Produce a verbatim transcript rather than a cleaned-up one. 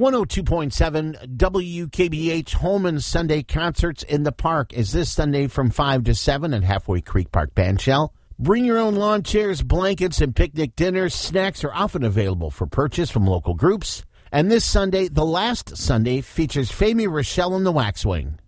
one oh two point seven W K B H Holman Sunday Concerts in the Park is this Sunday from five to seven at Halfway Creek Park Bandshell. Bring your own lawn chairs, blankets, and picnic dinners. Snacks are often available for purchase from local groups. And this Sunday, the last Sunday, features Famie Rochelle and the Waxwing.